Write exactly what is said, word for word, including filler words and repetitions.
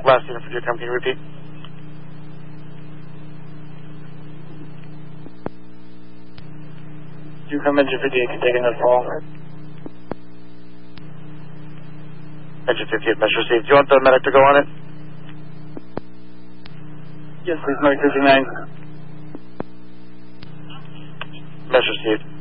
last unit for Deercom, can you repeat? Deercom engine fifty-eight can take another fall. Engine fifty-eight, mesh received. Do you want the medic to go on it? Yes, please, medic fifty-nine. Mesh received.